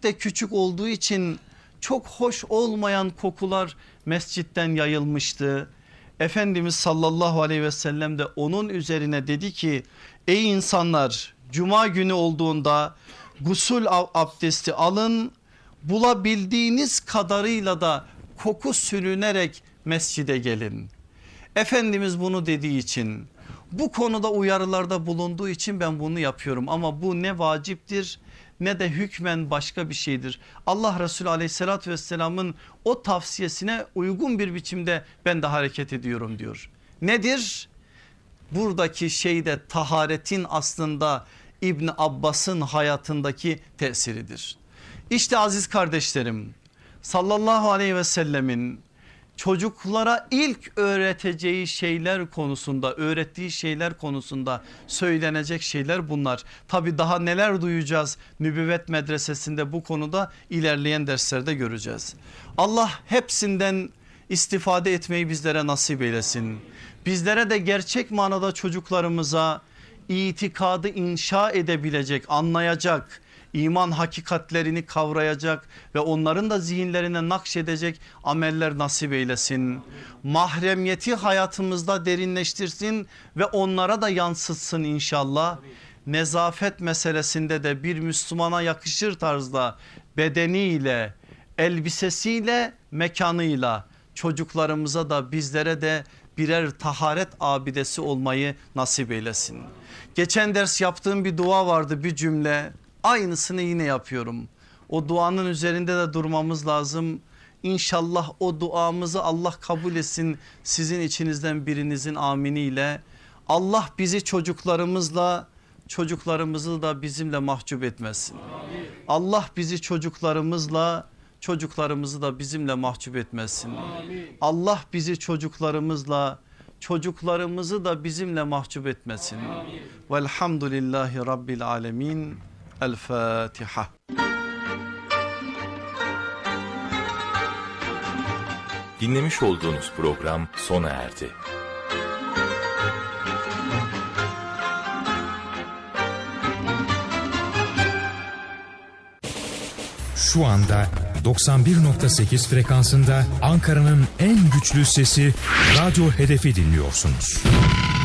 mescit de küçük olduğu için çok hoş olmayan kokular mescitten yayılmıştı. Efendimiz sallallahu aleyhi ve sellem de onun üzerine dedi ki ey insanlar, cuma günü olduğunda gusül abdesti alın, bulabildiğiniz kadarıyla da koku sürünerek mescide gelin. Efendimiz bunu dediği için, bu konuda uyarılarda bulunduğu için ben bunu yapıyorum ama bu ne vaciptir ne de hükmen başka bir şeydir. Allah Resulü aleyhissalatü vesselamın o tavsiyesine uygun bir biçimde ben de hareket ediyorum diyor. Nedir? Buradaki şeyde taharetin aslında İbn Abbas'ın hayatındaki tesiridir. İşte aziz kardeşlerim, sallallahu aleyhi ve sellemin çocuklara ilk öğreteceği şeyler konusunda, öğrettiği şeyler konusunda söylenecek şeyler bunlar. Tabii daha neler duyacağız nübüvvet medresesinde, bu konuda ilerleyen derslerde göreceğiz. Allah hepsinden istifade etmeyi bizlere nasip eylesin. Bizlere de gerçek manada çocuklarımıza itikadı inşa edebilecek, anlayacak, iman hakikatlerini kavrayacak ve onların da zihinlerine nakşedecek ameller nasip eylesin. Mahremiyeti hayatımızda derinleştirsin ve onlara da yansıtsın inşallah. Nezafet meselesinde de bir Müslümana yakışır tarzda bedeniyle, elbisesiyle, mekanıyla çocuklarımıza da bizlere de birer taharet abidesi olmayı nasip eylesin. Geçen ders yaptığım bir dua vardı, bir cümle. Aynısını yine yapıyorum. O duanın üzerinde de durmamız lazım. İnşallah o duamızı Allah kabul etsin, sizin içinizden birinizin aminiyle. Allah bizi çocuklarımızla, çocuklarımızı da bizimle mahcup etmesin. Allah bizi çocuklarımızla, çocuklarımızı da bizimle mahcup etmesin. Allah bizi çocuklarımızla, çocuklarımızı da bizimle mahcup etmesin. Velhamdülillahi Rabbil alemin. El Fatiha. Dinlemiş olduğunuz program sona erdi. Şu anda 91.8 frekansında Ankara'nın en güçlü sesi Radyo Hedef'i dinliyorsunuz.